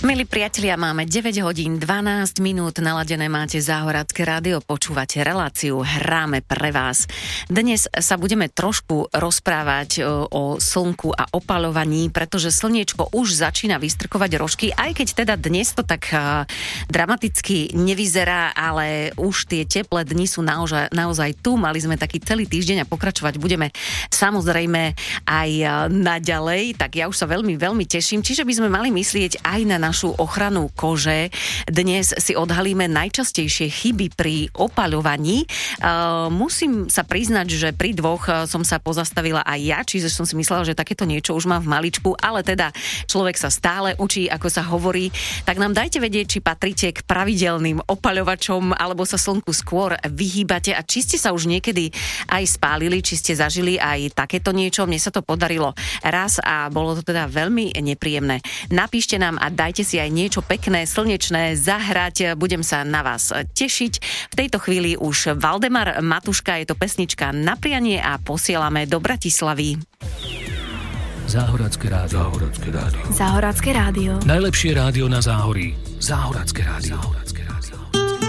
Milí priatelia, máme 9 hodín 12 minút, naladené máte Záhoradské rádio, počúvate reláciu Hráme pre vás. Dnes sa budeme trošku rozprávať o slnku a opaľovaní, pretože slniečko už začína vystrkovať rožky, aj keď teda dnes to tak dramaticky nevyzerá, ale už tie teplé dni sú naozaj tu. Mali sme taký celý týždeň a pokračovať budeme samozrejme aj naďalej, tak ja už sa veľmi, veľmi teším. Čiže by sme mali myslieť aj na našu ochranu kože. Dnes si odhalíme najčastejšie chyby pri opaľovaní. Musím sa priznať, že pri dvoch som sa pozastavila aj ja, čiže som si myslela, že takéto niečo už mám v maličku, ale teda človek sa stále učí, ako sa hovorí. Tak nám dajte vedieť, či patríte k pravidelným opaľovačom, alebo sa slnku skôr vyhýbate a či ste sa už niekedy aj spálili, či ste zažili aj takéto niečo. Mne sa to podarilo raz a bolo to teda veľmi nepríjemné. Napíšte nám a dajte si aj niečo pekné, slnečné zahrať. Budem sa na vás tešiť. V tejto chvíli už Valdemar Matuška, je to pesnička Na prianie a posielame do Bratislavy. Záhoradské rádio. Záhoradské rádio. Najlepšie rádio na Záhorí. Záhoradské rádio.